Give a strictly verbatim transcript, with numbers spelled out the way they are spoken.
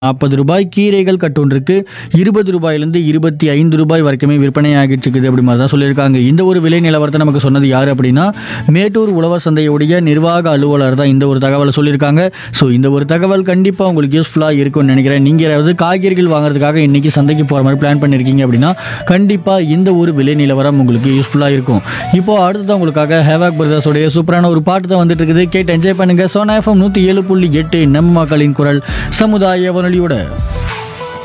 நாற்பது ரூபாய். கீரைகள் கட்டொன்றுக்கு இருபது ரூபாயிலிருந்து இருபத்தி ஐந்து ரூபாய் வரைக்குமே விற்பனை ஆகிட்டு இருக்குது அப்படி மாதிரி தான் சொல்லியிருக்காங்க. இந்த ஒரு விலை நிலவரத்தை நமக்கு சொன்னது யார் அப்படின்னா மேட்டூர் உழவர் சந்தையுடைய நிர்வாக அலுவலர் தான் இந்த ஒரு தகவலை சொல்லியிருக்காங்க. ஸோ இந்த ஒரு தகவல் கண்டிப்பாக உங்களுக்கு யூஸ்ஃபுல்லாக இருக்கும்னு நினைக்கிறேன். நீங்கள் ஏதாவது காய்கறிகள் வாங்குறதுக்காக இன்றைக்கி சந்தைக்கு போகிற மாதிரி பிளான் பண்ணியிருக்கீங்க அப்படின்னா கண்டிப்பாக இந்த ஒரு விலை நிலவரம் உங்களுக்கு யூஸ்ஃபுல்லாக இருக்கும். இப்போது அடுத்ததான் உங்களுக்காக ஹேவாக் பிரதர்ஸோடைய சூப்பரான ஒரு பாட்டு தான் வந்துட்டு இருக்குது. கேட்டு என்ஜாய் பண்ணுங்கள். சோனா எஃப்எம் நூற்றி ஏழு புள்ளி எட்டு நம்ம மக்களின் குரல் சமுதாய வானொலியோட